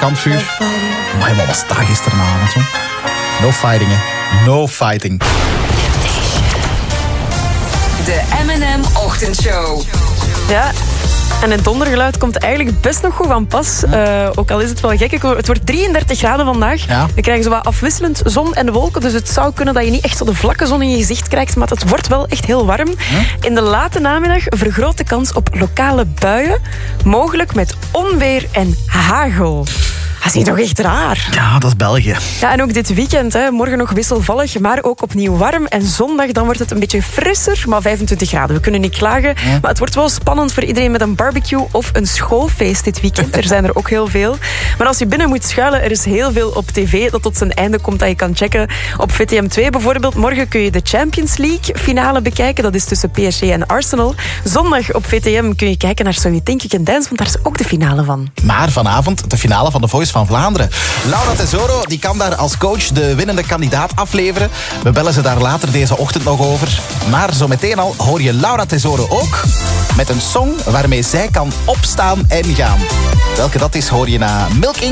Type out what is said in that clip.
kampvuur. Maar wat was dat gisteravond, zo? No fighting, hè. No fighting. De M&M Ochtendshow. Ja, en het dondergeluid komt eigenlijk best nog goed van pas. Ook al is het wel gek. Het wordt 33 graden vandaag. Ja. We krijgen zo wat afwisselend zon en wolken. Dus het zou kunnen dat je niet echt zo de vlakke zon in je gezicht krijgt. Maar het wordt wel echt heel warm. In de late namiddag vergroot de kans op lokale buien. Mogelijk met onweer en hagel. Dat is niet toch echt raar? Ja, dat is België. Ja, en ook dit weekend. Hè. Morgen nog wisselvallig, maar ook opnieuw warm. En zondag dan wordt het een beetje frisser, maar 25 graden. We kunnen niet klagen. Ja. Maar het wordt wel spannend voor iedereen met een barbecue of een schoolfeest dit weekend. Er zijn er ook heel veel. Maar als je binnen moet schuilen, er is heel veel op tv dat tot zijn einde komt dat je kan checken. Op VTM2 bijvoorbeeld. Morgen kun je de Champions League finale bekijken. Dat is tussen PSG en Arsenal. Zondag op VTM kun je kijken naar So You Think You Can Dance, want daar is ook de finale van. Maar vanavond de finale van The Voice van Vlaanderen. Laura Tesoro die kan daar als coach de winnende kandidaat afleveren. We bellen ze daar later deze ochtend nog over. Maar zo meteen al hoor je Laura Tesoro ook met een song waarmee zij kan opstaan en gaan. Welke dat is hoor je na Milking.